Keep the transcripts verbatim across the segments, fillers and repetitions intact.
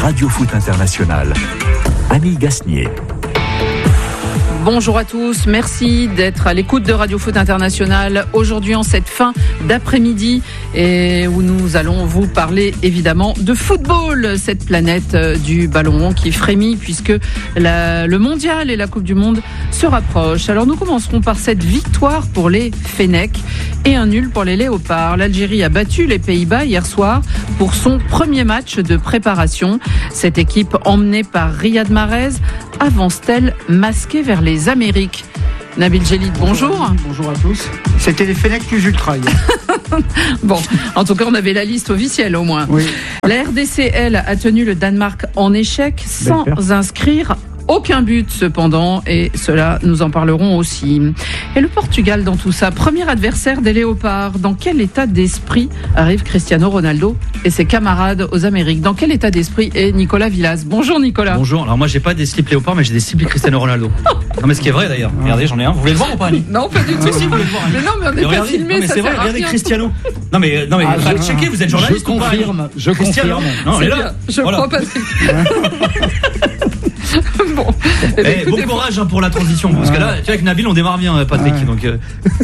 Radio Foot International. Annie Gasnier. Bonjour à tous, merci d'être à l'écoute de Radio Foot International aujourd'hui en cette fin d'après-midi et où nous allons vous parler évidemment de football, cette planète du ballon rond qui frémit puisque la, le mondial et la Coupe du Monde se rapprochent. Alors nous commencerons par cette victoire pour les Fennecs et un nul pour les Léopards. L'Algérie a battu les Pays-Bas hier soir pour son premier match de préparation. Cette équipe emmenée par Riyad Mahrez avance-t-elle masquée vers les Amériques? Nabil Djellit, bonjour. Bonjour à tous. C'était les Fennecs plus ultra hier. Bon, en tout cas, on avait la liste officielle au moins. Oui. La R D C, elle, a tenu le Danemark en échec sans inscrire aucun but cependant, et cela nous en parlerons aussi. Et le Portugal dans tout ça, premier adversaire des Léopards. Dans quel état d'esprit arrive Cristiano Ronaldo et ses camarades aux Amériques? Dans quel état d'esprit est Nicolas Villas? Bonjour Nicolas. Bonjour, alors moi j'ai pas des slips Léopards mais j'ai des slips Cristiano Ronaldo. Non mais ce qui est vrai d'ailleurs, regardez j'en ai un, vous voulez le voir ou pas Annie? Non pas du tout. Si, vous voulez le voir, mais non mais on n'est pas regardez, filmé, non, mais ça c'est vrai, sert à regardez rien. Cristiano. Non mais, non mais ah, je, checkez, vous êtes journaliste je ou pas? confirme, je Cristiano. confirme. Non, C'est elle est bien, là. je Voilà. crois pas. Bon. Eh ben, bon courage hein, pour la transition, parce que là, tu vois, avec Nabil, on démarre bien, Patrick. Ouais. Donc, euh...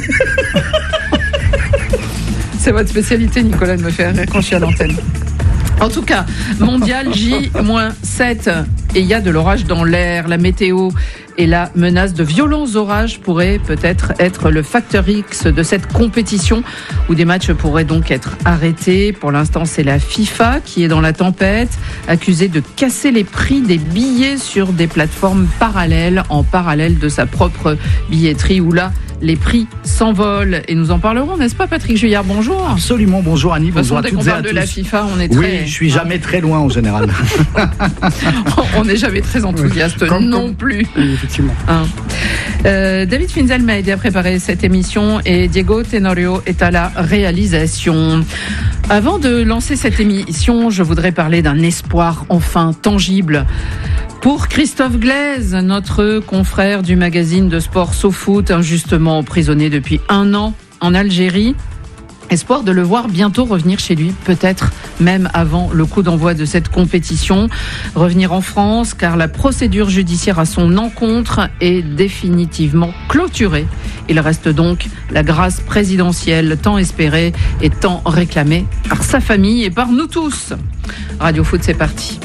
c'est votre spécialité, Nicolas, de me faire rire quand je suis à l'antenne. En tout cas, mondial J sept, et il y a de l'orage dans l'air. La météo et la menace de violents orages pourraient peut-être être le facteur X de cette compétition où des matchs pourraient donc être arrêtés. Pour l'instant, c'est la FIFA qui est dans la tempête, accusée de casser les prix des billets sur des plateformes parallèles, en parallèle de sa propre billetterie, où là, les prix s'envolent. Et nous en parlerons, n'est-ce pas Patrick Juillard? Bonjour. Absolument, bonjour Annie, bonjour à toutes toutes et à tous. Dès qu'on parle de la FIFA, on est très... Oui, je suis jamais très loin en général. On n'est jamais très enthousiaste comme, non comme... plus. Oui, effectivement. Hein. Euh, David Finzel m'a aidé à préparer cette émission et Diego Tenorio est à la réalisation. Avant de lancer cette émission, je voudrais parler d'un espoir enfin tangible. Pour Christophe Glaise, notre confrère du magazine de sport SoFoot, injustement emprisonné depuis un an en Algérie. Espoir de le voir bientôt revenir chez lui, peut-être même avant le coup d'envoi de cette compétition. Revenir en France, car la procédure judiciaire à son encontre est définitivement clôturée. Il reste donc la grâce présidentielle tant espérée et tant réclamée par sa famille et par nous tous. Radio Foot, c'est parti.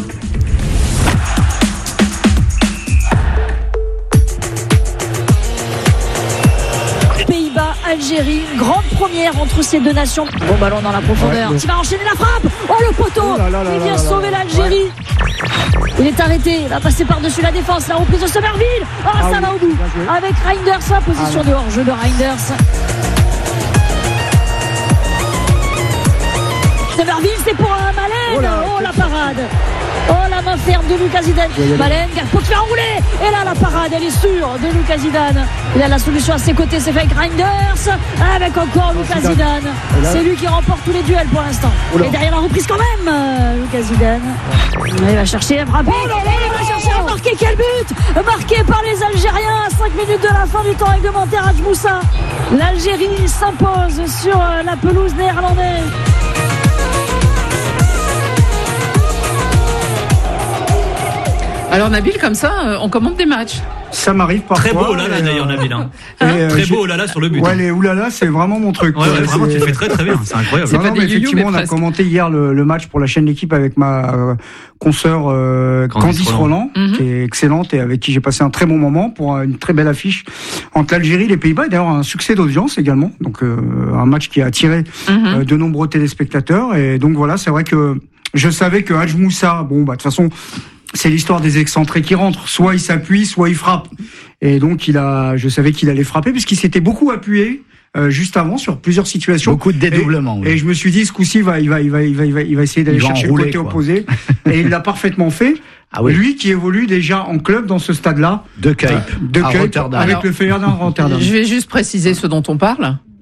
Algérie, grande première entre ces deux nations. Bon ballon dans la profondeur. Ouais, il va enchaîner la frappe. Oh le poteau. Oh là là là il vient là là sauver là l'Algérie. Ouais. Il est arrêté. Il va passer par-dessus la défense. La reprise de Somerville. Oh ah, ça oui. va au bout. Avec Reinders. La position ah, de hors-jeu de Reinders. Somerville, c'est pour un Malène. Oh, là, oh la parade. Oh la main ferme de Lucas Zidane. Malène, pour te faire enrouler. Et là la parade, elle est sûre de Lucas Zidane. Il a la solution à ses côtés, c'est fait avec Reinders. Avec encore Lucas Zidane. C'est lui qui remporte tous les duels pour l'instant. Et derrière la reprise quand même, Lucas Zidane. Il va chercher à frapper. Oh là là, il va chercher à marquer. Quel but marqué par les Algériens à cinq minutes de la fin du temps réglementaire. Hadj Moussa. L'Algérie s'impose sur la pelouse néerlandaise. Alors Nabil, comme ça, on commande des matchs. Ça m'arrive parfois. Très beau là là d'ailleurs Nabil. Hein. Hein euh, très beau là là sur le but. Ouais, les oulala, c'est vraiment mon truc. Ouais, ouais, vraiment, tu le fais très très bien, c'est incroyable. C'est non, non, mais effectivement, on a commenté hier le, le match pour la chaîne L'équipe avec ma euh, consoeur euh, Candice, Candice Roland, Roland mm-hmm. qui est excellente et avec qui j'ai passé un très bon moment pour une très belle affiche entre l'Algérie et les Pays-Bas. Et d'ailleurs, un succès d'audience également. Donc, euh, un match qui a attiré mm-hmm. euh, de nombreux téléspectateurs. Et donc voilà, c'est vrai que je savais que Hadj Moussa, bon, bah de toute façon. C'est l'histoire des excentrés qui rentrent. Soit il s'appuie, soit il frappe. Et donc, il a, je savais qu'il allait frapper puisqu'il s'était beaucoup appuyé euh, juste avant sur plusieurs situations. Beaucoup de dédoublements. Et, oui. et je me suis dit, ce coup-ci, il va, il va, il va, il va, il va, il va essayer d'aller chercher enrouler, le côté quoi. opposé. Et il l'a parfaitement fait. Ah oui. Lui qui évolue déjà en club dans ce stade-là. De Cape. De Cape, avec Alors, le Feyenoord Rotterdam. Je vais juste préciser ce dont on parle.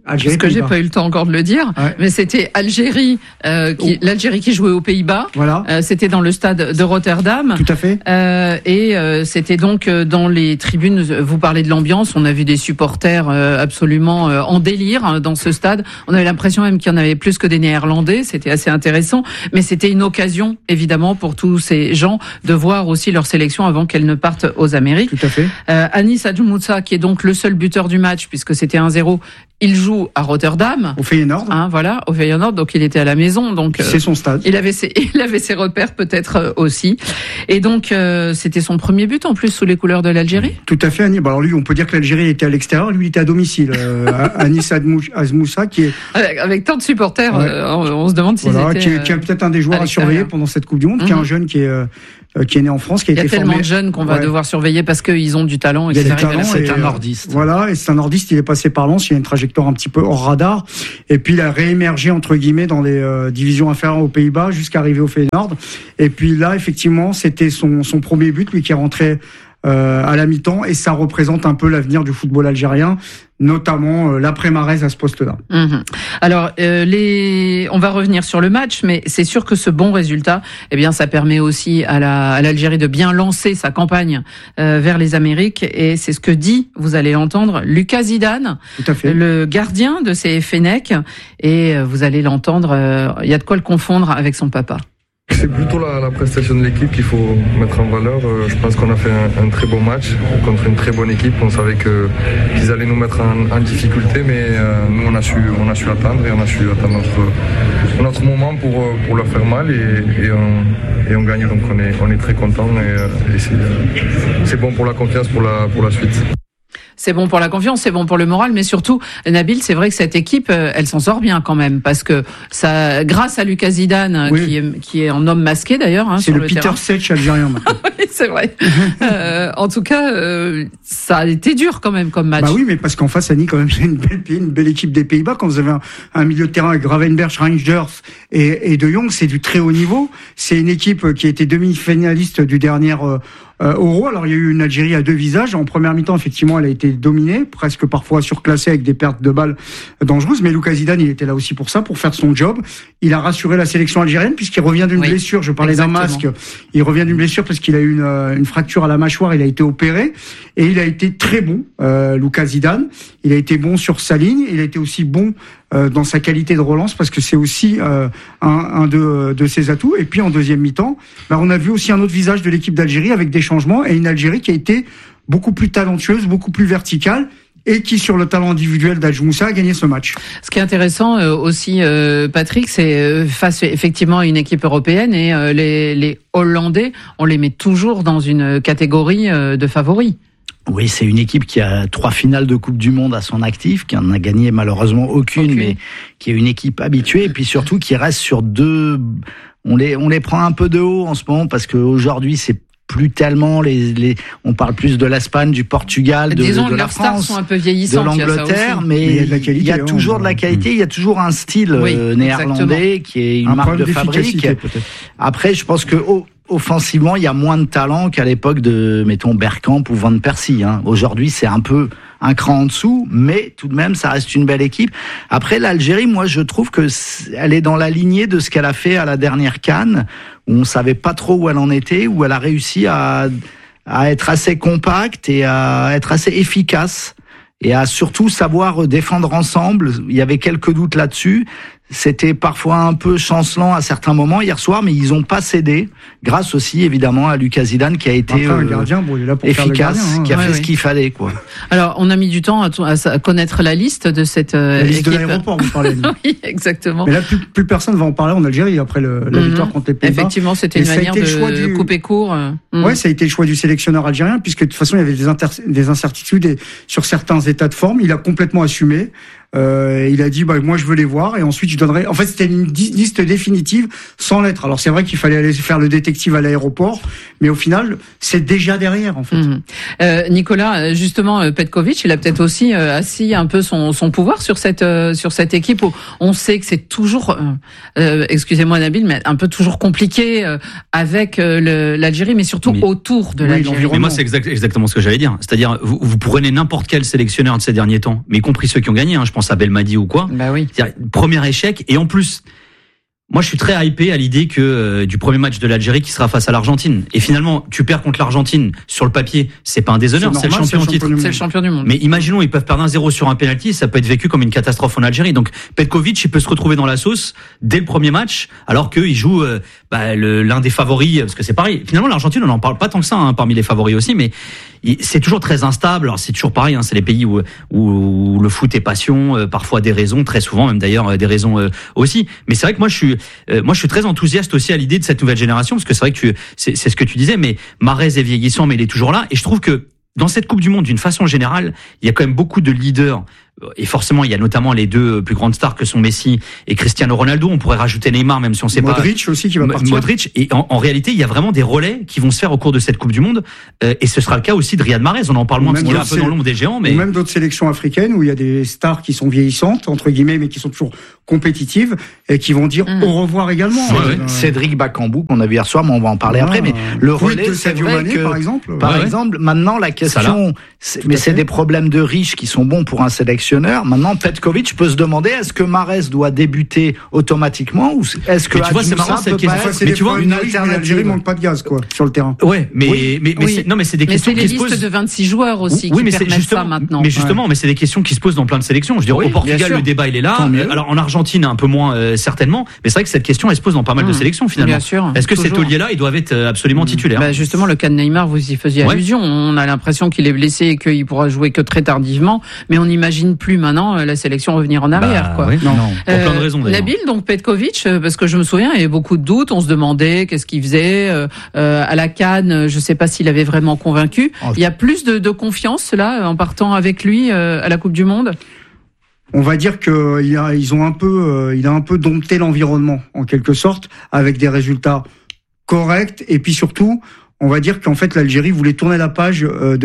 Algérie, parce que j'ai pas eu le temps encore de le dire, ouais. mais c'était Algérie, euh, qui, oh. l'Algérie qui jouait aux Pays-Bas. Voilà. Euh, c'était dans le stade de Rotterdam. Tout à fait. Euh, et euh, c'était donc dans les tribunes. Vous parlez de l'ambiance. On a vu des supporters euh, absolument euh, en délire hein, dans ce stade. On avait l'impression même qu'il y en avait plus que des Néerlandais. C'était assez intéressant. Mais c'était une occasion, évidemment, pour tous ces gens de voir aussi leur sélection avant qu'elle ne parte aux Amériques. Tout à fait. Euh, Anis Adjumoussa, qui est donc le seul buteur du match, puisque c'était un zéro. Il joue à Rotterdam. Au Feyenoord. Hein, voilà, au Feyenoord. Donc, il était à la maison. Donc, c'est son stade. Il avait ses, il avait ses repères peut-être euh, aussi. Et donc, euh, c'était son premier but en plus sous les couleurs de l'Algérie. Tout à fait, Annie. Bon, alors lui, on peut dire que l'Algérie était à l'extérieur. Lui, il était à domicile. Euh, Anis Adjumoussa, qui est avec, avec tant de supporters, ouais. euh, on, on se demande s'ils voilà, étaient. Qui est, qui est peut-être un des joueurs à, à surveiller pendant cette Coupe du Monde, mm-hmm. qui est un jeune qui est. Euh, qui est né en France, qui a été formé. Il y a tellement de jeunes qu'on va ouais. devoir surveiller parce qu'ils ont du talent. Et il y a du talent. C'est un nordiste. Euh, voilà, et c'est un nordiste. Il est passé par Lens. Il a une trajectoire un petit peu hors radar. Et puis il a réémergé entre guillemets dans les euh, divisions inférieures aux Pays-Bas jusqu'à arriver au Feyenoord. Et puis là, effectivement, c'était son son premier but, lui qui est rentré euh, à la mi-temps, et ça représente un peu l'avenir du football algérien, notamment euh, l'après-Marez à ce poste-là. Mmh. Alors, euh, les... on va revenir sur le match, mais c'est sûr que ce bon résultat, eh bien, ça permet aussi à, la, à l'Algérie de bien lancer sa campagne euh, vers les Amériques, et c'est ce que dit, vous allez l'entendre, Lucas Zidane, Tout à fait. le gardien de ces Fennecs, et vous allez l'entendre, il euh, y a de quoi le confondre avec son papa. C'est plutôt la, la prestation de l'équipe qu'il faut mettre en valeur. Je pense qu'on a fait un, un très beau match contre une très bonne équipe. On savait que, qu'ils allaient nous mettre en, en difficulté, mais euh, nous on a su, on a su attendre et on a su attendre notre, notre moment pour, pour leur faire mal et, et, on, et on gagne. Donc on est, on est très contents et, et c'est, c'est bon pour la confiance pour la, pour la suite. C'est bon pour la confiance, c'est bon pour le moral, mais surtout, Nabil, c'est vrai que cette équipe, elle s'en sort bien quand même, parce que ça, grâce à Lucas Zidane, oui. qui est qui est en homme masqué d'ailleurs, hein, c'est sur le, le Peter terrain. Sech algérien maintenant. Oui, c'est vrai. euh, en tout cas, euh, ça a été dur quand même comme match. Bah oui, mais parce qu'en face, Annie, quand même, c'est une belle une belle équipe des Pays-Bas. Quand vous avez un, un milieu de terrain avec Gravenberch, Reinders et, et De Jong, c'est du très haut niveau. C'est une équipe qui a été demi-finaliste du dernier euh, Euh, Euro. Alors il y a eu une Algérie à deux visages. En première mi-temps, effectivement, elle a été dominée, presque parfois surclassée avec des pertes de balles dangereuses. Mais Lucas Zidane, il était là aussi pour ça, pour faire son job. Il a rassuré la sélection algérienne puisqu'il revient d'une oui, blessure. Je parlais exactement. d'un masque. Il revient d'une blessure parce qu'il a eu une, une fracture à la mâchoire. Il a été opéré et il a été très bon, euh, Lucas Zidane. Il a été bon sur sa ligne. Il a été aussi bon euh, dans sa qualité de relance parce que c'est aussi euh, un, un de, de ses atouts. Et puis en deuxième mi-temps, bah, on a vu aussi un autre visage de l'équipe d'Algérie avec des changements et une Algérie qui a été beaucoup plus talentueuse, beaucoup plus verticale et qui, sur le talent individuel d'Adjumoussa, a gagné ce match. Ce qui est intéressant euh, aussi, euh, Patrick, c'est euh, face effectivement à une équipe européenne et euh, les, les Hollandais, on les met toujours dans une catégorie euh, de favoris. Oui, c'est une équipe qui a trois finales de Coupe du Monde à son actif, qui en a gagné malheureusement aucune, aucune. mais qui est une équipe habituée, et puis surtout qui reste sur deux... On les, on les prend un peu de haut en ce moment, parce qu'aujourd'hui, c'est plus tellement les, les, on parle plus de l'Espagne, du Portugal, de, Disons de la leurs France, stars sont un peu vieillissantes, de l'Angleterre, mais, mais il y a, de la qualité, il y a toujours de la qualité, il y a toujours un style oui, euh, néerlandais qui est une un marque de fabrique. Après, je pense que oh, offensivement, il y a moins de talent qu'à l'époque de, mettons, Bergkamp ou Van Persie. Hein. Aujourd'hui, c'est un peu un cran en dessous, mais tout de même, ça reste une belle équipe. Après, l'Algérie, moi, je trouve que elle est dans la lignée de ce qu'elle a fait à la dernière CAN, où on savait pas trop où elle en était, où elle a réussi à, à être assez compacte et à être assez efficace et à surtout savoir défendre ensemble. Il y avait quelques doutes là-dessus. C'était parfois un peu chancelant à certains moments hier soir, mais ils ont pas cédé, grâce aussi évidemment à Lucas Zidane qui a été enfin, un gardien, bon, il est là pour efficace, faire le gardien, hein. qui a ouais, fait ouais. ce qu'il fallait, quoi. Alors, on a mis du temps à, à, à connaître la liste de cette euh, la liste équipe. de l'aéroport, vous parlez. Oui, exactement. Mais là, plus, plus personne va en parler en Algérie après le, la mm-hmm. victoire contre les Pays-Bas. Effectivement, c'était et une manière de du... couper court. Mm. Ouais, ça a été le choix du sélectionneur algérien, puisque de toute façon, il y avait des, inter... des incertitudes et, sur certains états de forme. Il a complètement assumé. Euh, il a dit, bah, moi, je veux les voir, et ensuite, je donnerai. En fait, c'était une liste définitive sans lettres. Alors, c'est vrai qu'il fallait aller faire le détective à l'aéroport, mais au final, c'est déjà derrière, en fait. Mmh. Euh, Nicolas, justement, Petkovic, il a peut-être aussi euh, assis un peu son, son pouvoir sur cette euh, sur cette équipe où on sait que c'est toujours, euh, excusez-moi Nabil, mais un peu toujours compliqué euh, avec euh, le, l'Algérie, mais surtout mais, autour de oui, l'Algérie. Mais moi, c'est exact, exactement ce que j'allais dire. C'est-à-dire, vous, vous prenez n'importe quel sélectionneur de ces derniers temps, mais y compris ceux qui ont gagné. Hein, je pense pense à Belmadi ou quoi. Bah oui. C'est-à-dire, premier échec, et en plus, moi, je suis très hypé à l'idée que euh, du premier match de l'Algérie qui sera face à l'Argentine. Et finalement, tu perds contre l'Argentine. Sur le papier, c'est pas un déshonneur, c'est, c'est le champion en titre. C'est le champion du monde. Mais imaginons, ils peuvent perdre un zéro sur un penalty, ça peut être vécu comme une catastrophe en Algérie. Donc, Petkovic, il peut se retrouver dans la sauce dès le premier match, alors qu'il joue euh, bah, le, l'un des favoris, parce que c'est pareil. Finalement, l'Argentine, on n'en parle pas tant que ça, hein, parmi les favoris aussi, mais c'est toujours très instable. Alors, c'est toujours pareil, hein, c'est les pays où, où le foot est passion, euh, parfois des raisons, très souvent même d'ailleurs euh, des raisons euh, aussi. Mais c'est vrai que moi, je suis, euh, moi, je suis très enthousiaste aussi à l'idée de cette nouvelle génération, parce que c'est vrai que tu, c'est, c'est ce que tu disais, mais Mahrez est vieillissant, mais il est toujours là, et je trouve que dans cette Coupe du Monde, d'une façon générale, il y a quand même beaucoup de leaders. Et forcément, il y a notamment les deux plus grandes stars que sont Messi et Cristiano Ronaldo. On pourrait rajouter Neymar, même si on sait Modric pas. Modric aussi qui va partir. Modric. Et en, en réalité, il y a vraiment des relais qui vont se faire au cours de cette Coupe du Monde. Euh, et ce sera le cas aussi de Riyad Mahrez. On en parle moins parce qu'il est un peu dans l'ombre des géants, mais. Ou même d'autres sélections africaines où il y a des stars qui sont vieillissantes, entre guillemets, mais qui sont toujours compétitives et qui vont dire mmh. au revoir également. Ouais, ouais. Euh... Cédric Bakambu, qu'on a vu hier soir, mais on va en parler ah, après. Mais le relais, c'est vrai Mané, que, par exemple. Par ouais, exemple, ouais. maintenant, la question, c'est, mais c'est des problèmes de riches qui sont bons pour un sélectionneur. Maintenant, Petkovic peut se demander est-ce que Mahrez doit débuter automatiquement ou est-ce que mais tu vois, c'est marrant cette question. Mais tu vois, une alternative. L'Algérie manque pas de gaz quoi sur le terrain. Ouais, mais oui. mais mais oui. c'est, non mais c'est des mais questions c'est qui se posent. les listes de vingt-six joueurs aussi oui, qui mais permettent c'est justement, ça maintenant. Mais justement, ouais. mais c'est des questions qui se posent dans plein de sélections. Je veux dire, oui, au Portugal, le débat il est là. Alors en Argentine, un peu moins euh, certainement. Mais c'est vrai que cette question elle se pose dans pas mal mmh. de sélections finalement. Bien sûr. Est-ce que toujours. ces tauliers-là, ils doivent être absolument titulaires? Bah justement, le cas de Neymar, vous y faisiez ouais. allusion. On a l'impression qu'il est blessé et qu'il pourra jouer que très tardivement, mais on n'imagine plus maintenant la sélection revenir en arrière. Bah, quoi. Oui, non, non. Pour euh, plein de raisons d'ailleurs. Nabil, donc Petkovic, parce que je me souviens, il y avait beaucoup de doutes. On se demandait qu'est-ce qu'il faisait euh, à la CAN. Je ne sais pas s'il avait vraiment convaincu. Oh. Il y a plus de, de confiance là en partant avec lui euh, à la Coupe du Monde. On va dire que il a, ils ont un peu, euh, il a un peu dompté l'environnement en quelque sorte avec des résultats corrects et puis surtout. On va dire qu'en fait l'Algérie voulait tourner la page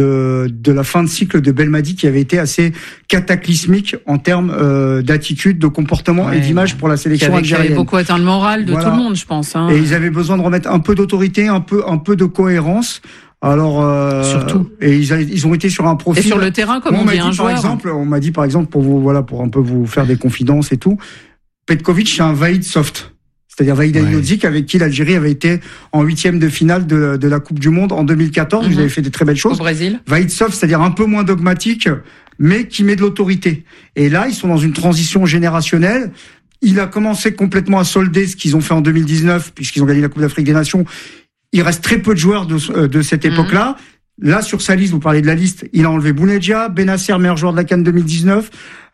de de la fin de cycle de Belmadi qui avait été assez cataclysmique en termes euh, d'attitude, de comportement ouais, et d'image pour la sélection avait, algérienne. Qui avait beaucoup atteint le moral de voilà. tout le monde, je pense. Hein. Et ils avaient besoin de remettre un peu d'autorité, un peu un peu de cohérence. Alors euh, surtout. Et ils, a, ils ont été sur un profil. Et sur le terrain, comme on, on m'a dit dit un par joueur. exemple, on m'a dit par exemple pour vous voilà pour un peu vous faire des confidences et tout. Petkovic c'est un Vaïd soft. C'est-à-dire Vaïd Halilhodžić ouais. avec qui l'Algérie avait été en huitième de finale de, de la Coupe du Monde en deux mille quatorze. Mm-hmm. Vous avez fait des très belles choses. Au Brésil. Vaïd soft, c'est-à-dire un peu moins dogmatique, mais qui met de l'autorité. Et là, ils sont dans une transition générationnelle. Il a commencé complètement à solder ce qu'ils ont fait en deux mille dix-neuf, puisqu'ils ont gagné la Coupe d'Afrique des Nations. Il reste très peu de joueurs de, de cette mm-hmm. époque-là. Là, sur sa liste, vous parlez de la liste, il a enlevé Bounedjah, Benasser, meilleur joueur de la CAN deux mille dix-neuf,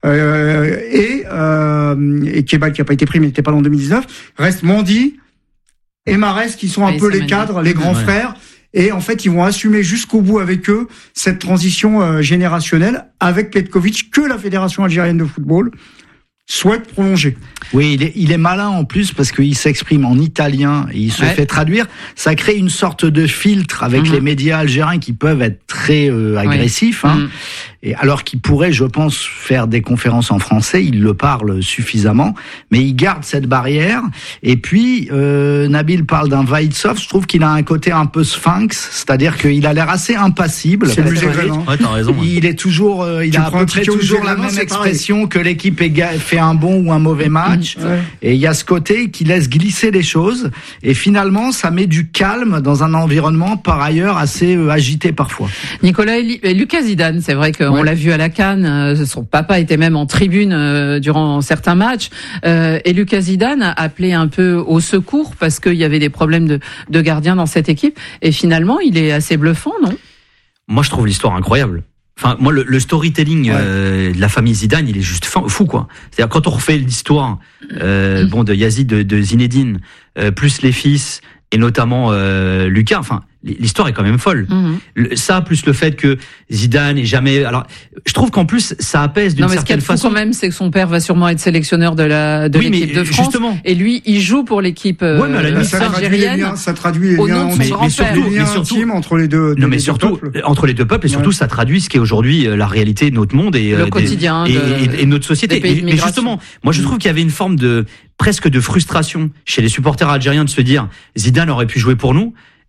euh, et, euh, et Kebal qui a pas été pris, mais il n'était pas là en deux mille dix-neuf. Reste Mendy et Mahrez qui sont un oui, peu les cadres, les grands ouais. frères. Et en fait, ils vont assumer jusqu'au bout avec eux cette transition euh, générationnelle avec Petkovic que la Fédération algérienne de football souhaite prolonger. Oui, il est, il est malin en plus parce qu'il s'exprime en italien et il se ouais. fait traduire. Ça crée une sorte de filtre avec mmh. les médias algériens qui peuvent être très euh, agressifs. Oui. Hein. Mmh. Et alors qu'il pourrait, je pense, faire des conférences en français, il le parle suffisamment, mais il garde cette barrière. Et puis, euh, Nabil parle d'un Vaïdsov, je trouve qu'il a un côté un peu sphinx, c'est-à-dire qu'il a l'air assez impassible. C'est musée Grénan. Ouais, t'as raison. Ouais. Il est toujours, euh, il tu a à peu près toujours la même expression que l'équipe ait fait un bon ou un mauvais match. Ouais. Et il y a ce côté qui laisse glisser les choses. Et finalement, ça met du calme dans un environnement par ailleurs assez euh, agité parfois. Nicolas et Lucas Zidane, c'est vrai que on l'a vu à la CAN, son papa était même en tribune euh, durant certains matchs, euh, et Lucas Zidane a appelé un peu au secours parce qu'il y avait des problèmes de, de gardien dans cette équipe, et finalement il est assez bluffant, non? Moi je trouve l'histoire incroyable. Enfin, moi, le, le storytelling ouais. euh, de la famille Zidane, il est juste fou, quoi. C'est-à-dire, quand on refait l'histoire, euh, bon, de Yazid, de, de Zinedine, euh, plus les fils, et notamment euh, Lucas, enfin, l'histoire est quand même folle. Mm-hmm. Ça, plus le fait que Zidane est jamais... Alors, je trouve qu'en plus, ça apaise d'une non, mais certaine ce qu'il y a de façon. Fou quand même, c'est que son père va sûrement être sélectionneur de la de oui, l'équipe de France. Justement. Et lui, il joue pour l'équipe euh, ouais, mais à la limite, ça algérienne. Liens, ça traduit les liens, mais, mais surtout, les liens mais surtout, intimes entre les deux. Non, mais les surtout deux entre les deux peuples, et surtout, ouais. ça traduit ce qui est aujourd'hui la réalité de notre monde et le des, quotidien et, de, et, et notre société. Et, mais justement, moi, je trouve qu'il y avait une forme de presque de frustration chez les supporters algériens de se dire Zidane aurait pu jouer pour nous.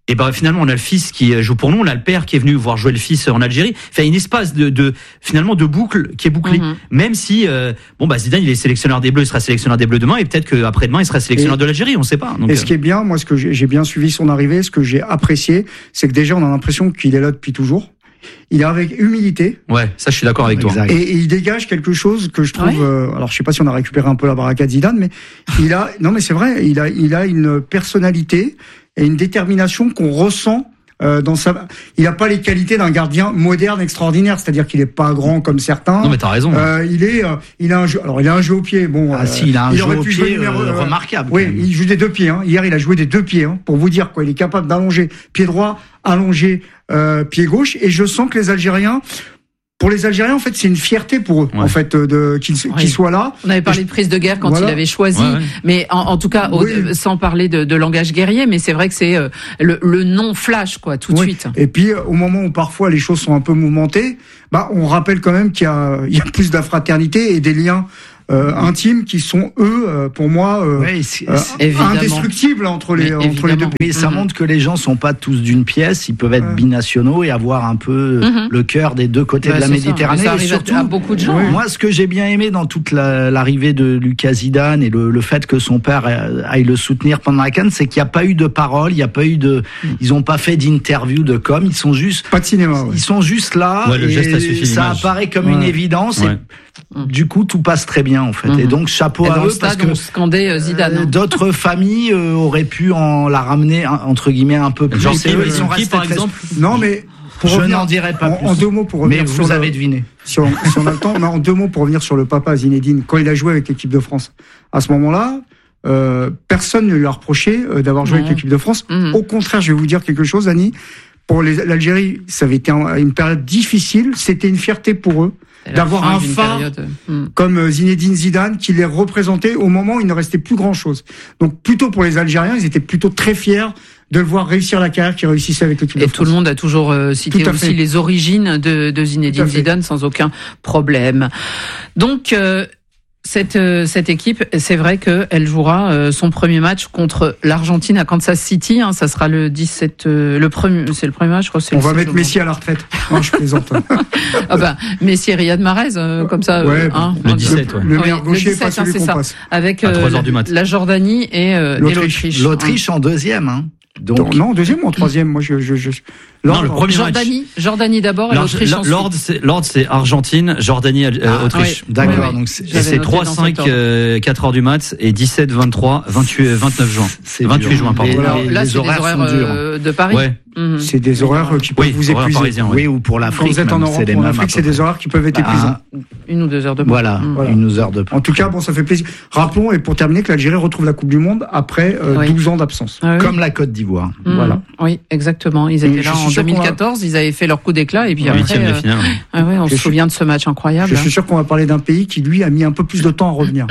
Et ben finalement on a le fils qui joue pour nous, on a le père qui est venu voir jouer le fils en Algérie. Enfin une espace de, de finalement de boucle qui est bouclée. Mm-hmm. Même si euh, bon bah Zidane il est sélectionneur des Bleus, il sera sélectionneur des Bleus demain et peut-être qu'après demain il sera sélectionneur et, de l'Algérie, on sait pas. Donc, et ce qui est bien, moi ce que j'ai, j'ai bien suivi son arrivée, ce que j'ai apprécié, c'est que déjà on a l'impression qu'il est là depuis toujours. Il est avec humilité. Ouais, ça je suis d'accord avec exact. toi. Et, et il dégage quelque chose que je trouve. Ouais. Euh, alors je sais pas si on a récupéré un peu la baraka de Zidane, mais il a. Non mais c'est vrai, il a, il a une personnalité et une détermination qu'on ressent. Euh, dans sa, il n'a pas les qualités d'un gardien moderne extraordinaire, c'est-à-dire qu'il est pas grand comme certains. Non mais t'as raison. Euh, il est, euh, il a un jeu. Alors il a un jeu au pied. Bon, ah euh, si, il a un il jeu au pied numéro, euh, remarquable. Oui, il joue des deux pieds. Hein. Hier, il a joué des deux pieds. Hein, pour vous dire quoi, il est capable d'allonger pied droit, allonger euh, pied gauche. Et je sens que les Algériens. Pour les Algériens, en fait, c'est une fierté pour eux, ouais. en fait, de qu'ils oui. qu'ils soient là. On avait parlé de prise de guerre quand voilà. il avait choisi, ouais, ouais. mais en, en tout cas, oui. au, sans parler de, de langage guerrier, mais c'est vrai que c'est euh, le, le non flash, quoi, tout de oui. suite. Et puis, au moment où parfois les choses sont un peu mouvementées, bah, on rappelle quand même qu'il y a, il y a plus de la fraternité et des liens. Euh, intimes qui sont eux euh, pour moi euh, oui, c'est, euh, indestructibles entre les mais entre les deux pays. Et ça mmh. montre que les gens sont pas tous d'une pièce, ils peuvent être ouais. binationaux et avoir un peu mmh. le cœur des deux côtés ouais, de la Méditerranée. Ça, ça arrive et surtout, à beaucoup de gens. Oui. Moi, ce que j'ai bien aimé dans toute la, l'arrivée de Lucas Zidane et le, le fait que son père aille le soutenir pendant la CAN, c'est qu'il n'y a pas eu de parole, il n'y a pas eu de, mmh. ils ont pas fait d'interview de com, ils sont juste pas de cinéma. Ouais. Ils sont juste là. Ouais, le geste a suffi, ça l'image. apparaît comme ouais. une évidence. Ouais. Et, du coup, tout passe très bien en fait. Mmh. Et donc chapeau et à eux stade, parce que scandait Zidane. Euh, d'autres familles euh, auraient pu en la ramener entre guillemets un peu plus. Genre c'est eux, ils sont restés par exemple. Non mais pour je revenir, n'en dirai pas en, plus. En deux mots pour revenir. Mais sur vous le, avez deviné. Si on, si on a le temps, mais en deux mots pour revenir sur le papa Zinedine quand il a joué avec l'équipe de France. À ce moment-là. Euh, personne ne lui a reproché euh, d'avoir joué mmh. avec l'équipe de France. Mmh. Au contraire, je vais vous dire quelque chose, Annie. Pour les, l'Algérie, ça avait été un, une période difficile. C'était une fierté pour eux d'avoir un phare mmh. comme Zinedine Zidane qui les représentait au moment où il ne restait plus grand-chose. Donc plutôt pour les Algériens, ils étaient plutôt très fiers de le voir réussir la carrière qu'il réussissait avec l'équipe de France. Et tout le monde a toujours euh, cité aussi fait. les origines de, de Zinedine Zidane sans aucun problème. Donc euh, Cette, euh, cette équipe, c'est vrai qu'elle jouera euh, son premier match contre l'Argentine à Kansas City. Hein, ça sera le dix-sept, euh, le premier, c'est le premier match, je crois. C'est On le va mettre Messi à la retraite. Non, je plaisante. ah ben, Messi et Riyad Mahrez, euh, comme ça. Ouais, hein, le dix-sept, ouais. Le meilleur gaucher, oui, pas celui hein, qu'on ça. passe. Avec euh, la, la Jordanie et, euh, L'Autriche. et l'Autriche. L'Autriche hein. en deuxième. Hein. Donc, Donc non, deuxième ou en troisième. Moi, je, je, je... Non, le premier Jordanie, match. Jordanie d'abord et l'Autriche ensuite. Lord, c'est, Lord, c'est Argentine, Jordanie, euh, ah, Autriche. Oui, d'accord. Oui, oui. Donc c'est, et c'est trois, cinq, euh, quatre heures du mat et dix-sept, vingt-trois, vingt-huit, vingt-neuf juin. C'est vingt-huit dur. Juin, pardon. Et voilà, là, les c'est horaires des horaires euh, de Paris. Ouais. Mmh. C'est des horaires qui peuvent oui, vous épuiser. Parisien, oui. oui, ou pour l'Afrique. Quand vous êtes en Europe, en Afrique, c'est des horaires qui peuvent être épuisants. Ah, une ou deux heures de pause. Voilà, voilà, une ou deux heures de pause. En tout cas, bon, ça fait plaisir. Rappelons, et pour terminer, que l'Algérie retrouve la Coupe du Monde après euh, oui. douze ans d'absence. Ah, oui. Comme la Côte d'Ivoire. Mmh. Voilà. Oui, exactement. Ils étaient et là en deux mille quatorze, a... ils avaient fait leur coup d'éclat, et puis oui, après, euh... finale, oui. ah ouais, on je se suis... souvient de ce match incroyable. Je suis sûr qu'on va parler d'un pays qui, lui, a mis un peu plus de temps à revenir.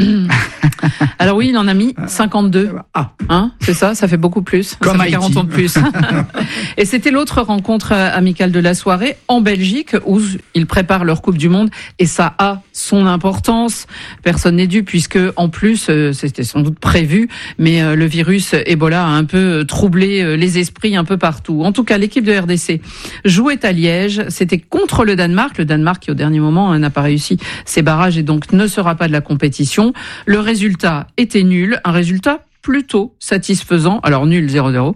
Alors oui, il en a mis cinquante-deux. Ah. Hein, c'est ça, ça fait beaucoup plus. Comme ça fait quarante ans de plus. Et c'était l'autre rencontre amicale de la soirée en Belgique où ils préparent leur Coupe du Monde et ça a son importance. Personne n'est dû puisque en plus c'était sans doute prévu, mais le virus Ebola a un peu troublé les esprits un peu partout. En tout cas, l'équipe de R D C jouait à Liège. C'était contre le Danemark. Le Danemark qui au dernier moment n'a pas réussi ses barrages et donc ne sera pas de la compétition. Le résultat était nul, un résultat plutôt satisfaisant, alors nul zéro zéro,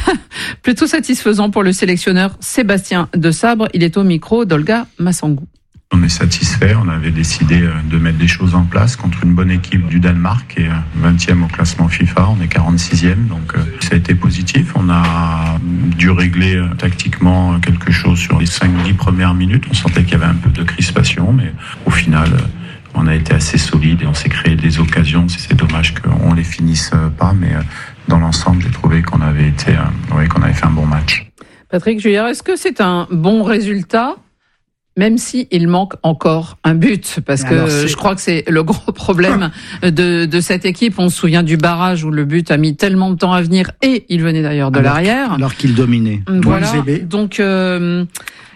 plutôt satisfaisant pour le sélectionneur Sébastien Desabre. Il est au micro d'Olga Massangou. On est satisfait, on avait décidé de mettre des choses en place contre une bonne équipe du Danemark qui est vingtième au classement FIFA, on est quarante-sixième, donc ça a été positif. On a dû régler tactiquement quelque chose sur les cinq dix premières minutes, on sentait qu'il y avait un peu de crispation, mais au final... on a été assez solide et on s'est créé des occasions. C'est dommage qu'on les finisse pas, mais dans l'ensemble, j'ai trouvé qu'on avait été, oui, qu'on avait fait un bon match. Patrick Juillard, est-ce que c'est un bon résultat, même si il manque encore un but? Parce que Alors, je crois que c'est le gros problème de, de cette équipe. On se souvient du barrage où le but a mis tellement de temps à venir et il venait d'ailleurs de alors, l'arrière. Alors qu'il dominait. Voilà. Donc, euh,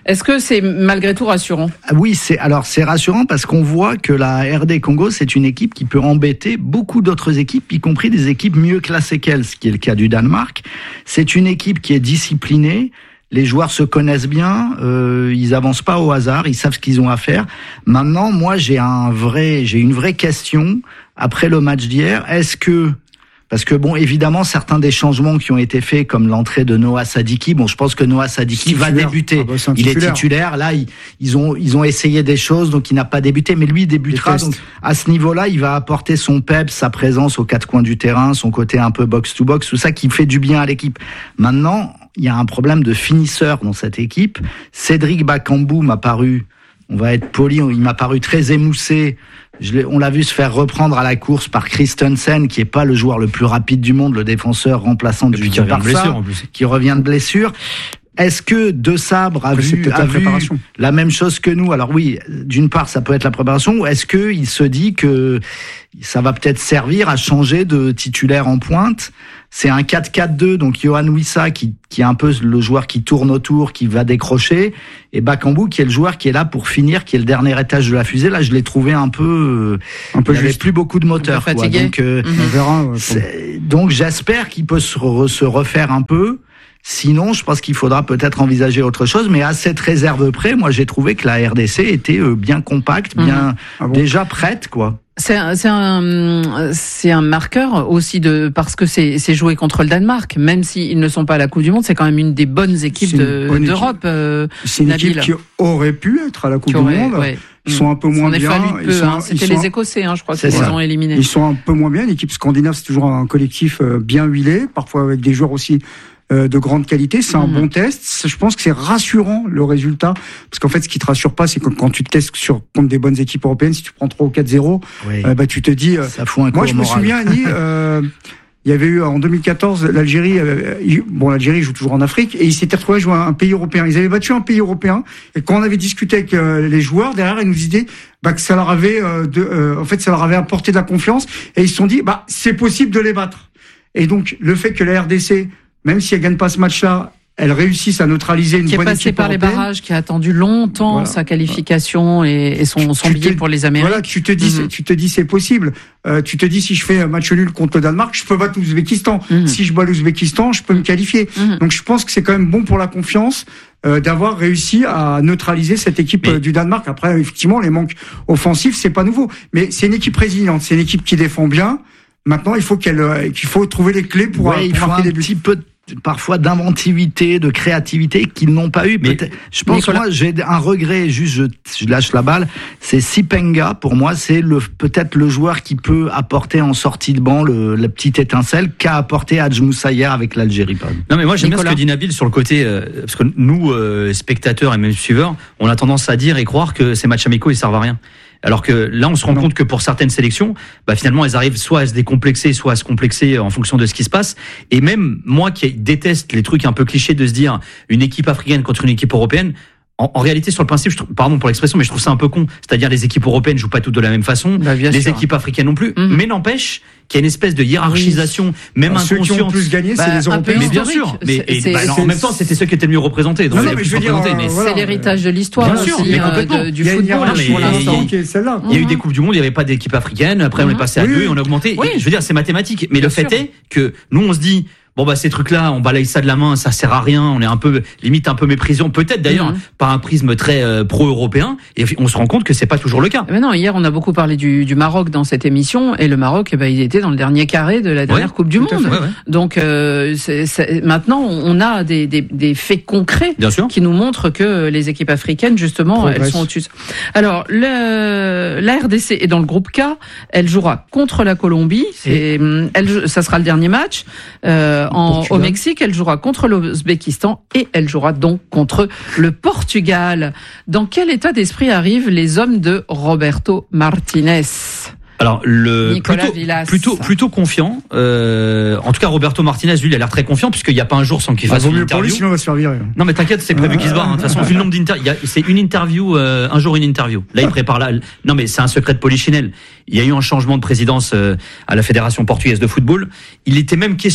Est-ce que c'est malgré tout rassurant ? Oui, c'est alors c'est rassurant parce qu'on voit que la R D Congo, c'est une équipe qui peut embêter beaucoup d'autres équipes, y compris des équipes mieux classées qu'elle, ce qui est le cas du Danemark. C'est une équipe qui est disciplinée. Les joueurs se connaissent bien, euh, ils avancent pas au hasard, ils savent ce qu'ils ont à faire. Maintenant, moi, j'ai un vrai, j'ai une vraie question après le match d'hier. Est-ce que, parce que bon, évidemment, certains des changements qui ont été faits, comme l'entrée de Noah Sadiki, bon, je pense que Noah Sadiki va débuter. Ah bah, il est titulaire. Là, ils, ils ont, ils ont essayé des choses, donc il n'a pas débuté, mais lui, il débutera. Donc, à ce niveau-là, il va apporter son peps, sa présence aux quatre coins du terrain, son côté un peu box to box, tout ça qui fait du bien à l'équipe. Maintenant, il y a un problème de finisseur dans cette équipe. Cédric Bakambu m'a paru, on va être poli, il m'a paru très émoussé. Je l'ai, on l'a vu se faire reprendre à la course par Christensen, qui est pas le joueur le plus rapide du monde, le défenseur remplaçant du Barça, qui revient de blessure. Est-ce que De Sabre a Après, vu, a vu la même chose que nous? Alors oui, d'une part, ça peut être la préparation, ou est-ce que il se dit que ça va peut-être servir à changer de titulaire en pointe? C'est un quatre quatre deux, donc Yohan Wissa qui, qui est un peu le joueur qui tourne autour, qui va décrocher, et Bakambu qui est le joueur qui est là pour finir, qui est le dernier étage de la fusée. Là, je l'ai trouvé un peu, un peu il avait plus beaucoup de moteur, quoi. Donc, euh, mm-hmm. on verra, ouais, donc j'espère qu'il peut se, re, se refaire un peu. Sinon, je pense qu'il faudra peut-être envisager autre chose, mais à cette réserve près, moi, j'ai trouvé que la R D C était bien compacte, bien mmh. ah bon déjà prête, quoi. C'est un, c'est un, c'est un marqueur aussi de parce que c'est, c'est joué contre le Danemark, même s'ils ne sont pas à la Coupe du Monde, c'est quand même une des bonnes équipes de, bonne d'Europe. Équipe. Euh, c'est une Nabil. équipe qui aurait pu être à la Coupe aurait, du Monde. Ouais. Ils sont un peu moins bien. Peu, ils sont, hein. C'était ils les Écossais, hein, je crois, qu'ils ont éliminé. Ils sont un peu moins bien. L'équipe scandinave, c'est toujours un collectif bien huilé, parfois avec des joueurs aussi de grande qualité. C'est un mmh. bon test. Je pense que c'est rassurant le résultat, parce qu'en fait, ce qui te rassure pas, c'est que quand tu te testes sur contre des bonnes équipes européennes, si tu prends trois ou quatre zéro, oui. euh, bah tu te dis. Euh, Ça fout un moi, je moral. me souviens, Annie. Euh, Il y avait eu en deux mille quatorze l'Algérie. Euh, bon, l'Algérie joue toujours en Afrique et ils s'étaient retrouvés à jouer un pays européen. Ils avaient battu un pays européen et quand on avait discuté avec euh, les joueurs derrière, ils nous disaient bah, que ça leur avait, euh, de, euh, en fait, ça leur avait apporté de la confiance et ils se sont dit bah c'est possible de les battre. Et donc le fait que la R D C, même si elle gagne pas ce match-là, elle réussisse à neutraliser une bonne équipe européenne. Qui est passé par les barrages, qui a attendu longtemps voilà. sa qualification et, et son, son billet te, pour les Amériques. Voilà, tu te dis, mm-hmm. tu te dis c'est possible. Euh, tu te dis si je fais un match nul contre le Danemark, je peux battre l'Ouzbékistan. Mm-hmm. Si je bats l'Ouzbékistan, je peux me qualifier. Mm-hmm. Donc je pense que c'est quand même bon pour la confiance euh, d'avoir réussi à neutraliser cette équipe Mais... euh, du Danemark. Après, effectivement, les manques offensifs, c'est pas nouveau. Mais c'est une équipe résiliente, c'est une équipe qui défend bien. Maintenant, il faut qu'elle, euh, qu'il faut trouver les clés pour, ouais, pour il faut marquer un des buts. Petit peu parfois d'inventivité, de créativité qu'ils n'ont pas eu. Mais peut-être, je pense Nicolas... moi j'ai un regret, juste je, je lâche la balle, c'est Sipenga, pour moi c'est le peut-être le joueur qui peut apporter en sortie de banc le, la petite étincelle qu'a apporté Hadj Moussa hier avec l'Algérie. Non mais moi j'aime Nicolas. bien ce que dit Nabil sur le côté, euh, parce que nous euh, spectateurs et même suiveurs, on a tendance à dire et croire que ces matchs amicaux ils servent à rien. Alors que là, on se rend non. compte que pour certaines sélections, bah finalement, elles arrivent soit à se décomplexer, soit à se complexer en fonction de ce qui se passe. Et même moi qui déteste les trucs un peu clichés de se dire une équipe africaine contre une équipe européenne, en, en réalité, sur le principe, je trouve, pardon pour l'expression, mais je trouve ça un peu con. C'est-à-dire les équipes européennes jouent pas toutes de la même façon, bah, les sûr. équipes africaines non plus. Mmh. Mais n'empêche qu'il y a une espèce de hiérarchisation, oui. même Alors, inconsciente. Ceux qui ont plus gagné, bah, c'est les Européens. Mais bien sûr. Mais et, bah, alors, en même temps, c'était ceux qui étaient le mieux représentés. Donc non, non, mais je veux dire, euh, mais voilà. c'est l'héritage de l'histoire bien sûr, aussi, mais complètement. De, du football pour l'instant. Il y a eu des coupes du monde, il n'y avait pas d'équipe africaine. Après, on est passé à deux et on a augmenté. Je veux dire, c'est mathématique. Mais le fait est que nous, on se dit. Bon bah ces trucs-là, on balaye ça de la main, ça sert à rien. On est un peu limite un peu méprisant, peut-être d'ailleurs mmh. par un prisme très euh, pro-européen. Et on se rend compte que c'est pas toujours le cas. Mais non, hier on a beaucoup parlé du, du Maroc dans cette émission et le Maroc, eh ben il était dans le dernier carré de la dernière ouais, Coupe du Monde. Ouais, ouais. Donc euh, c'est, c'est, maintenant on a des, des, des faits concrets qui nous montrent que les équipes africaines justement Progresse. elles sont au-dessus. Alors le, la R D C est dans le groupe K. Elle jouera contre la Colombie. C'est, elle, ça sera le dernier match. Euh, En, au Mexique, elle jouera contre l'Ouzbékistan et elle jouera donc contre le Portugal. Dans quel état d'esprit arrivent les hommes de Roberto Martinez ? Alors le Nicolas plutôt, Villas. plutôt plutôt confiant. Euh, en tout cas, Roberto Martinez, lui, il a l'air très confiant puisqu'il n'y a pas un jour sans qu'il fasse bah, une mieux interview. Pour lui, sinon il va se faire virer. Non, mais t'inquiète, c'est prévu qu'il se barre. Hein. De toute façon, vu le nombre d'interviews, c'est une interview, euh, un jour une interview. Là, il prépare là. Non, mais c'est un secret de polichinelle. Il y a eu un changement de présidence euh, à la Fédération portugaise de football. Il était même question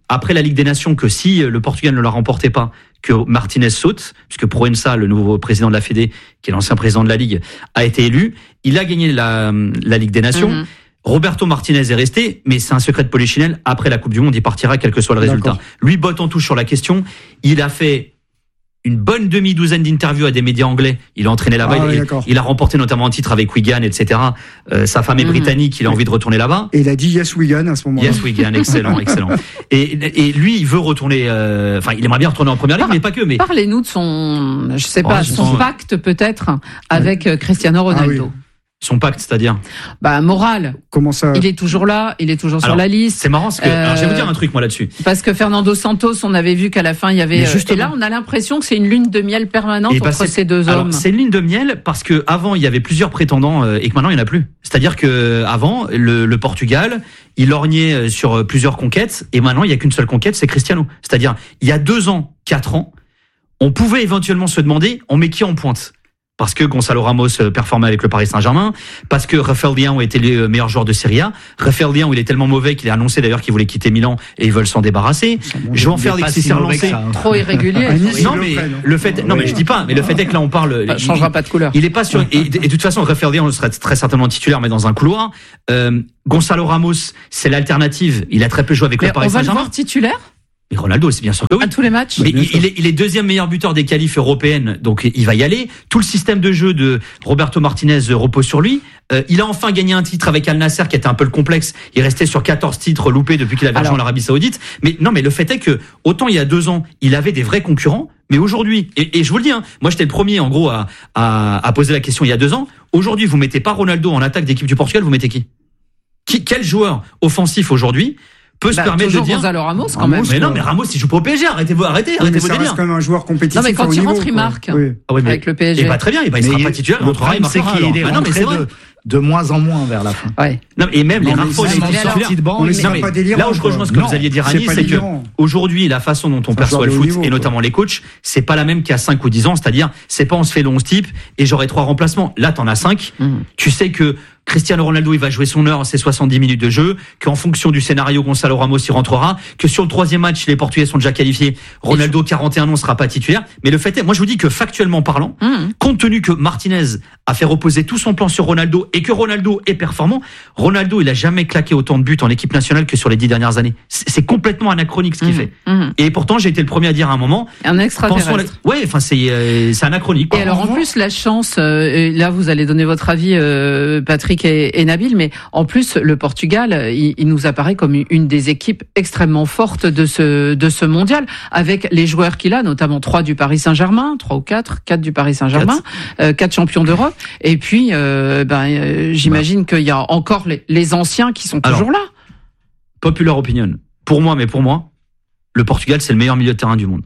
après la Ligue des Nations que si le Portugal ne la remportait pas, que Martinez saute, puisque Proença, le nouveau président de la Fédé, qui est l'ancien président de la Ligue, a été élu. Il a gagné la, la Ligue des Nations. Mm-hmm. Roberto Martinez est resté, mais c'est un secret de polichinelle. Après la Coupe du Monde, il partira quel que soit le résultat. D'accord. Lui botte en touche sur la question. Il a fait une bonne demi-douzaine d'interviews à des médias anglais. Il a entraîné là-bas. Ah, il, oui, il a remporté notamment un titre avec Wigan, et cetera. Euh, sa femme est mmh. britannique. Il a envie de retourner là-bas. Et il a dit yes Wigan à ce moment-là. Yes Wigan, excellent, excellent. Et, et lui, il veut retourner. Euh, enfin, il aimerait bien retourner en première ligue, Par, mais pas que. Mais parlez-nous de son, je sais pas, oh, son sens... pacte peut-être avec ouais. Cristiano Ronaldo. Ah, oui. Son pacte, c'est-à-dire Bah moral. Comment ça? Il est toujours là, il est toujours alors, sur la liste. C'est marrant parce que euh, alors, je vais vous dire un truc moi là-dessus. Parce que Fernando Santos, on avait vu qu'à la fin il y avait euh, et là on a l'impression que c'est une lune de miel permanente et entre bah, ces deux alors, hommes. C'est une lune de miel parce que avant il y avait plusieurs prétendants euh, et que maintenant il n'y en a plus. C'est-à-dire que avant le, le Portugal, il lorgnait sur plusieurs conquêtes et maintenant il n'y a qu'une seule conquête, c'est Cristiano. C'est-à-dire il y a deux ans, quatre ans, on pouvait éventuellement se demander on met qui en pointe. Parce que Gonzalo Ramos performait avec le Paris Saint-Germain, parce que Rafael Leão était le meilleur joueur de Serie A. Rafael Leão, il est tellement mauvais qu'il a annoncé d'ailleurs qu'il voulait quitter Milan et ils veulent s'en débarrasser. Je vais en faire des s'est relancé. Trop irrégulier. Non mais le fait, non mais je dis pas, mais le fait est que là on parle. Ça changera pas de couleur. Il est pas sur. Et, et de toute façon, Rafael Leão serait très certainement titulaire, mais dans un couloir. Euh, Gonzalo Ramos, c'est l'alternative. Il a très peu joué avec mais le Paris Saint-Germain. On va le voir titulaire. Mais Ronaldo, c'est bien sûr que oui. À tous les matchs. Mais il, il, est, il est deuxième meilleur buteur des qualifs européennes, donc il va y aller. Tout le système de jeu de Roberto Martinez repose sur lui. Euh, il a enfin gagné un titre avec Al Nassr, qui était un peu le complexe. Il restait sur quatorze titres loupés depuis qu'il avait rejoint l'Arabie Saoudite. Mais non, mais le fait est que autant il y a deux ans, il avait des vrais concurrents, mais aujourd'hui, et, et je vous le dis, hein, moi j'étais le premier en gros à, à, à poser la question il y a deux ans. Aujourd'hui, vous mettez pas Ronaldo en attaque d'équipe du Portugal, vous mettez qui, qui Quel joueur offensif aujourd'hui peut bah, se permettre de dire Gonzalo Ramos quand Ramos, même. Mais non, mais Ramos il joue pas au P S G, arrêtez-vous, arrêtez, oui, arrêtez vos délires. C'est quand même un joueur compétitif. Non mais quand il rentre, il marque. Oui. Ah ouais, mais, avec le P S G. Et bah très bien, et bah, il sera pas titulaire, il rentrera, il marquera. C'est qu'il est rentré de de moins en moins vers la fin. Ouais. Non, et même non, les rares fois où il est sorti de banc, là où je rejoins ce que vous alliez dire Annie, c'est que aujourd'hui la façon dont on perçoit le foot et notamment les coachs, c'est pas la même qu'il y a cinq ou dix ans, c'est-à-dire c'est pas on se fait le onze type et j'aurai trois remplacements. Là t'en as cinq. Tu sais que Cristiano Ronaldo, il va jouer son heure, ses soixante-dix minutes de jeu, qu'en fonction du scénario, Gonzalo Ramos y rentrera, que sur le troisième match, les Portugais sont déjà qualifiés, Ronaldo, quarante et un ans, sera pas titulaire. Mais le fait est, moi je vous dis que factuellement parlant, mmh. compte tenu que Martinez a fait reposer tout son plan sur Ronaldo et que Ronaldo est performant, Ronaldo, il a jamais claqué autant de buts en équipe nationale que sur les dix dernières années. C'est complètement anachronique ce qu'il mmh. fait. Mmh. Et pourtant, j'ai été le premier à dire à un moment... Un extraterrestre. La... Ouais, enfin c'est euh, c'est anachronique. Et alors en plus, la chance, euh, là vous allez donner votre avis, euh, Patrick et, et Nabil, mais en plus le Portugal, il, il nous apparaît comme une des équipes extrêmement fortes de ce de ce mondial, avec les joueurs qu'il a, notamment trois du Paris Saint-Germain, trois ou quatre, quatre du Paris Saint-Germain, quatre, euh, quatre champions d'Europe, et puis euh, ben euh, j'imagine bah. qu'il y a encore les, les anciens qui sont toujours alors, là. Popular opinion, pour moi, mais pour moi, le Portugal c'est le meilleur milieu de terrain du monde.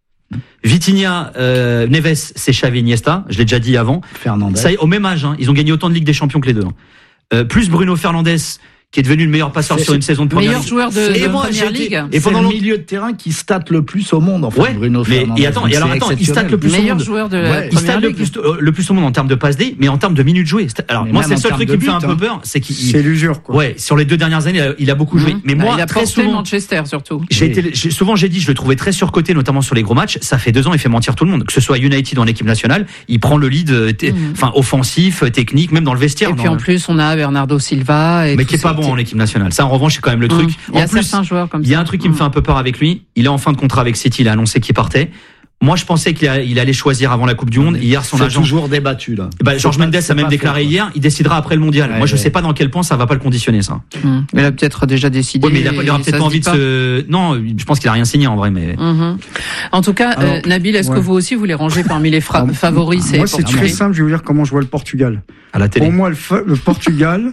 Vitinha, euh, Neves, c'est Xavi, Iniesta, je l'ai déjà dit avant. Fernandez. Ça, au même âge, hein, ils ont gagné autant de Ligue des Champions que les deux. Hein. Euh, plus Bruno Fernandes, qui est devenu le meilleur passeur c'est, sur une saison de première meilleur ligue. joueur de, et de moi, première ligue. Et pendant le milieu de terrain qui state le plus au monde, en fait, ouais, Bruno mais, Fernandes. Et attends, et alors attends, il state le plus meilleur au monde. Joueur de ouais, il state le plus, le plus au monde en termes de passe D, mais en termes de minutes jouées. Alors mais moi, c'est le seul truc qui me fait un peu peur, c'est qu'il. C'est l'usure, quoi. Ouais, sur les deux dernières années, il a beaucoup joué. Mais moi, il a très souvent, Manchester surtout. J'ai été, souvent j'ai dit, je le trouvais très surcoté, notamment sur les gros matchs. Ça fait deux ans, il fait mentir tout le monde. Que ce soit United ou en équipe nationale, il prend le lead, enfin offensif, technique, même dans le vestiaire. Et puis en plus, on a Bernardo Silva, mais qui est pas bon en équipe nationale. Ça, en revanche, c'est quand même le truc. Il y a en plus, certains joueurs comme ça. Il y a un truc qui me fait un peu peur avec lui. Il est en fin de contrat avec City. Il a annoncé qu'il partait. Moi, je pensais qu'il allait choisir avant la Coupe du Monde. Hier, son c'est agent. toujours débattu, là. Bah, Georges Mendes a même déclaré faux, hier, il décidera après le mondial. Ouais, Moi, je ouais. sais pas dans quel point ça va pas le conditionner, ça. Mmh. Il a peut-être déjà décidé. Oui, mais il, a, il aura peut-être pas envie de se. Non, je pense qu'il a rien signé en vrai, mais. Mmh. En tout cas, Alors, euh, Nabil, est-ce ouais. que vous aussi vous les rangez parmi les fra- favoris? C'est Moi, c'est très simple. Je vais vous dire comment je vois le Portugal. À la télé. Pour moi, le, fa- le Portugal.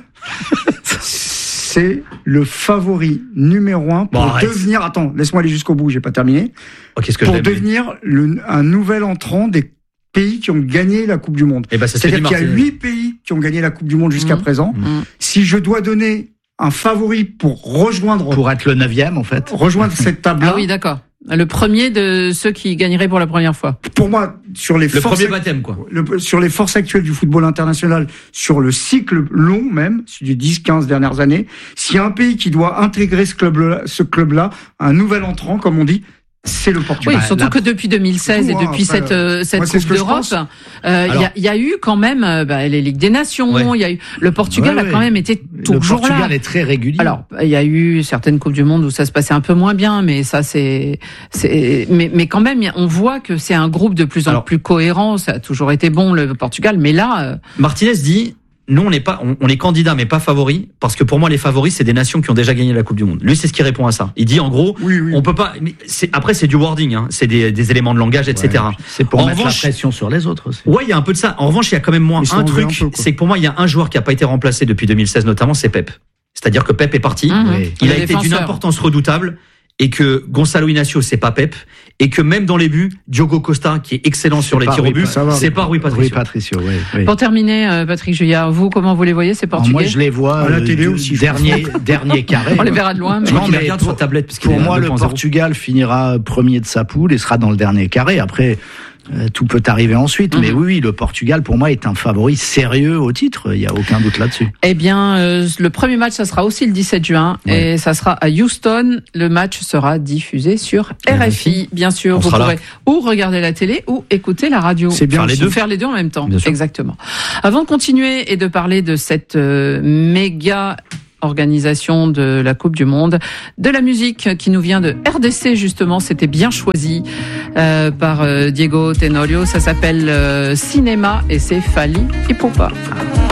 C'est le favori numéro un pour bon, devenir. Attends, laisse-moi aller jusqu'au bout. J'ai pas terminé. Oh, qu'est-ce que pour je devenir le, un nouvel entrant des pays qui ont gagné la Coupe du Monde. Et ben, ça C'est-à-dire qu'il y a huit pays qui ont gagné la Coupe du Monde jusqu'à mmh. présent. Mmh. Si je dois donner un favori pour rejoindre, pour être le neuvième en fait, rejoindre cette table-là. Ah oui, d'accord. Le premier de ceux qui gagneraient pour la première fois. Pour moi, sur les le forces, premier baptême, quoi. Le, sur les forces actuelles du football international, sur le cycle long même, du dix quinze dernières années, s'il y a un pays qui doit intégrer ce club-là, ce club-là, un nouvel entrant, comme on dit, c'est le Portugal. Oui, surtout la... que depuis deux mille seize et depuis après, cette euh, cette moi, Coupe d'Europe, il euh, y, a, y a eu quand même euh, bah, les Ligues des Nations. Il ouais. y a eu le Portugal ouais, ouais. a quand même été toujours là. Le Portugal là. est très régulier. Alors il y a eu certaines Coupes du Monde où ça se passait un peu moins bien, mais ça c'est c'est mais mais quand même on voit que c'est un groupe de plus en Alors, plus cohérent. Ça a toujours été bon le Portugal, mais là euh... Martinez dit. Nous, on n'est pas, on, on est candidat, mais pas favori, parce que pour moi, les favoris, c'est des nations qui ont déjà gagné la Coupe du Monde. Lui, c'est ce qui répond à ça. Il dit, en gros, oui, oui. on peut pas. Mais c'est, après, c'est du wording, hein, c'est des, des éléments de langage, et cetera. Ouais, c'est pour en mettre revanche, la pression sur les autres aussi. Ouais, il y a un peu de ça. En revanche, il y a quand même moins un truc. Un peu, c'est que pour moi, il y a un joueur qui a pas été remplacé depuis deux mille seize, notamment, c'est Pep. C'est-à-dire que Pep est parti. Mmh, oui. Il a été d'une importance redoutable. Et que Gonçalo Inácio, c'est pas Pep, et que même dans les buts, Diogo Costa, qui est excellent c'est sur les tirs au but, c'est pas Rui Patricio. Rui Patricio, oui, oui. Pour terminer, euh, Patrick Juillard, vous, comment vous les voyez, ces Portugais? Moi, je les vois à la euh, télé aussi. Dernier, dernier carré. On les verra de loin. Mais non, mais regarde sur tablette. Parce pour moi, le Portugal finira premier de sa poule et sera dans le dernier carré. Après, Euh, tout peut arriver ensuite, mmh. mais oui, oui, le Portugal pour moi est un favori sérieux au titre, il y a aucun doute là-dessus. Eh bien, euh, le premier match, ça sera aussi le dix-sept juin, ouais. et ça sera à Houston. Le match sera diffusé sur R F I, bien sûr. On vous pourrez là. ou regarder la télé ou écouter la radio. C'est bien, faire les deux, faire les deux en même temps. Exactement. Avant de continuer et de parler de cette euh, méga organisation de la Coupe du Monde, de la musique qui nous vient de R D C justement, c'était bien choisi euh, par euh, Diego Tenorio, ça s'appelle euh, Cinéma et c'est Fally Ipupa.